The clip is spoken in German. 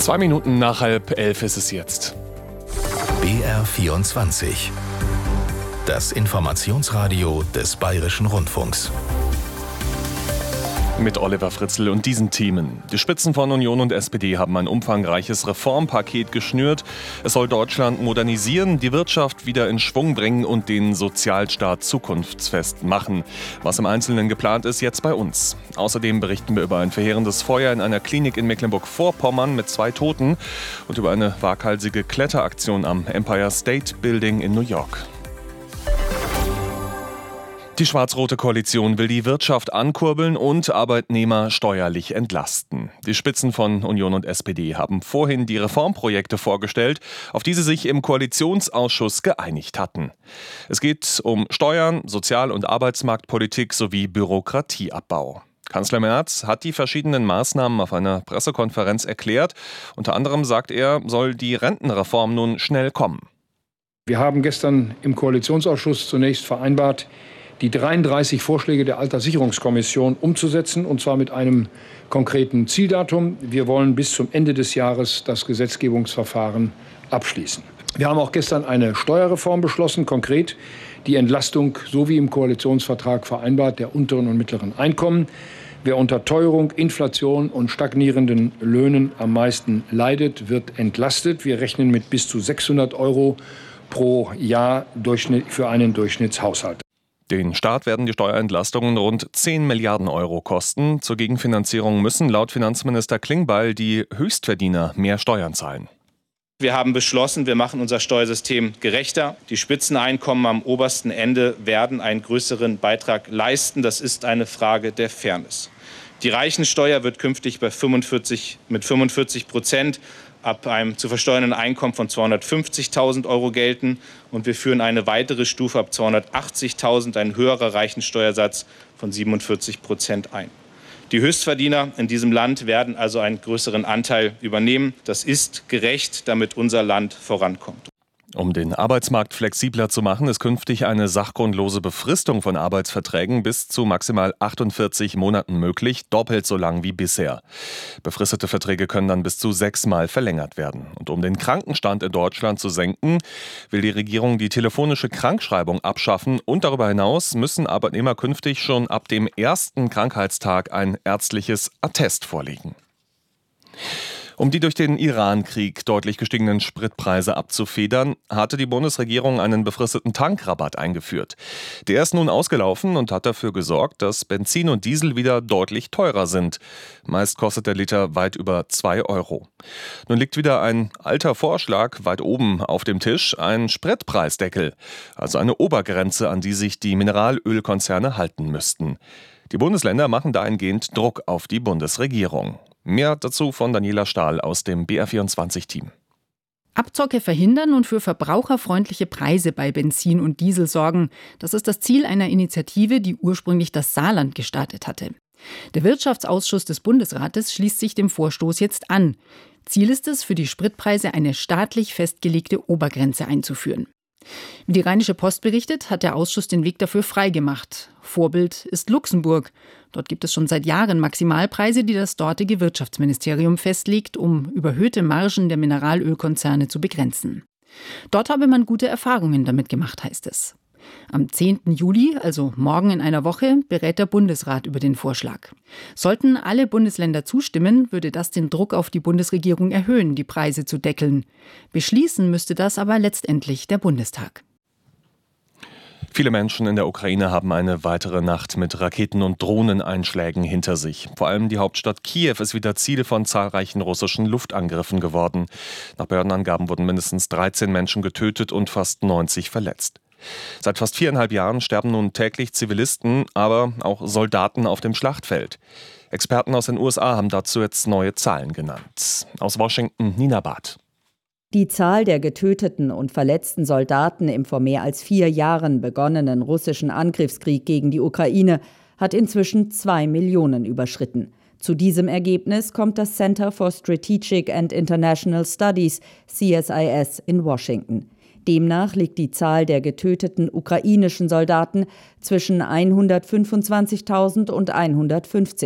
2 Minuten nach 10:30 ist es jetzt. BR24. Das Informationsradio des Bayerischen Rundfunks. Mit Oliver Fritzl und diesen Themen. Die Spitzen von Union und SPD haben ein umfangreiches Reformpaket geschnürt. Es soll Deutschland modernisieren, die Wirtschaft wieder in Schwung bringen und den Sozialstaat zukunftsfest machen. Was im Einzelnen geplant ist, jetzt bei uns. Außerdem berichten wir über ein verheerendes Feuer in einer Klinik in Mecklenburg-Vorpommern mit 2 Toten und über eine waghalsige Kletteraktion am Empire State Building in New York. Die schwarz-rote Koalition will die Wirtschaft ankurbeln und Arbeitnehmer steuerlich entlasten. Die Spitzen von Union und SPD haben vorhin die Reformprojekte vorgestellt, auf die sie sich im Koalitionsausschuss geeinigt hatten. Es geht um Steuern, Sozial- und Arbeitsmarktpolitik sowie Bürokratieabbau. Kanzler Merz hat die verschiedenen Maßnahmen auf einer Pressekonferenz erklärt. Unter anderem sagt er, soll die Rentenreform nun schnell kommen. Wir haben gestern im Koalitionsausschuss zunächst vereinbart, die 33 Vorschläge der Alterssicherungskommission umzusetzen, und zwar mit einem konkreten Zieldatum. Wir wollen bis zum Ende des Jahres das Gesetzgebungsverfahren abschließen. Wir haben auch gestern eine Steuerreform beschlossen, konkret die Entlastung, so wie im Koalitionsvertrag vereinbart, der unteren und mittleren Einkommen. Wer unter Teuerung, Inflation und stagnierenden Löhnen am meisten leidet, wird entlastet. Wir rechnen mit bis zu 600 € pro Jahr für einen Durchschnittshaushalt. Den Staat werden die Steuerentlastungen rund 10 Milliarden € kosten. Zur Gegenfinanzierung müssen laut Finanzminister Klingbeil die Höchstverdiener mehr Steuern zahlen. Wir haben beschlossen, wir machen unser Steuersystem gerechter. Die Spitzeneinkommen am obersten Ende werden einen größeren Beitrag leisten. Das ist eine Frage der Fairness. Die Reichensteuer wird künftig mit 45% ab einem zu versteuernden Einkommen von 250.000 € gelten. Und wir führen eine weitere Stufe ab 280.000, ein höherer Reichensteuersatz von 47% ein. Die Höchstverdiener in diesem Land werden also einen größeren Anteil übernehmen. Das ist gerecht, damit unser Land vorankommt. Um den Arbeitsmarkt flexibler zu machen, ist künftig eine sachgrundlose Befristung von Arbeitsverträgen bis zu maximal 48 Monaten möglich, doppelt so lang wie bisher. Befristete Verträge können dann bis zu 6-mal verlängert werden. Und um den Krankenstand in Deutschland zu senken, will die Regierung die telefonische Krankschreibung abschaffen. Und darüber hinaus müssen Arbeitnehmer künftig schon ab dem ersten Krankheitstag ein ärztliches Attest vorlegen. Um die durch den Iran-Krieg deutlich gestiegenen Spritpreise abzufedern, hatte die Bundesregierung einen befristeten Tankrabatt eingeführt. Der ist nun ausgelaufen und hat dafür gesorgt, dass Benzin und Diesel wieder deutlich teurer sind. Meist kostet der Liter weit über 2 €. Nun liegt wieder ein alter Vorschlag weit oben auf dem Tisch, ein Spritpreisdeckel, also eine Obergrenze, an die sich die Mineralölkonzerne halten müssten. Die Bundesländer machen dahingehend Druck auf die Bundesregierung. Mehr dazu von Daniela Stahl aus dem BR24-Team. Abzocke verhindern und für verbraucherfreundliche Preise bei Benzin und Diesel sorgen. Das ist das Ziel einer Initiative, die ursprünglich das Saarland gestartet hatte. Der Wirtschaftsausschuss des Bundesrates schließt sich dem Vorstoß jetzt an. Ziel ist es, für die Spritpreise eine staatlich festgelegte Obergrenze einzuführen. Wie die Rheinische Post berichtet, hat der Ausschuss den Weg dafür freigemacht. Vorbild ist Luxemburg. Dort gibt es schon seit Jahren Maximalpreise, die das dortige Wirtschaftsministerium festlegt, um überhöhte Margen der Mineralölkonzerne zu begrenzen. Dort habe man gute Erfahrungen damit gemacht, heißt es. Am 10. Juli, also morgen in einer Woche, berät der Bundesrat über den Vorschlag. Sollten alle Bundesländer zustimmen, würde das den Druck auf die Bundesregierung erhöhen, die Preise zu deckeln. Beschließen müsste das aber letztendlich der Bundestag. Viele Menschen in der Ukraine haben eine weitere Nacht mit Raketen- und Drohneneinschlägen hinter sich. Vor allem die Hauptstadt Kiew ist wieder Ziel von zahlreichen russischen Luftangriffen geworden. Nach Behördenangaben wurden mindestens 13 Menschen getötet und fast 90 verletzt. Seit fast 4,5 Jahren sterben nun täglich Zivilisten, aber auch Soldaten auf dem Schlachtfeld. Experten aus den USA haben dazu jetzt neue Zahlen genannt. Aus Washington, Nina Barth. Die Zahl der getöteten und verletzten Soldaten im vor mehr als 4 Jahren begonnenen russischen Angriffskrieg gegen die Ukraine hat inzwischen 2 Millionen überschritten. Zu diesem Ergebnis kommt das Center for Strategic and International Studies, CSIS, in Washington. Demnach liegt die Zahl der getöteten ukrainischen Soldaten zwischen 125.000 und 150.000.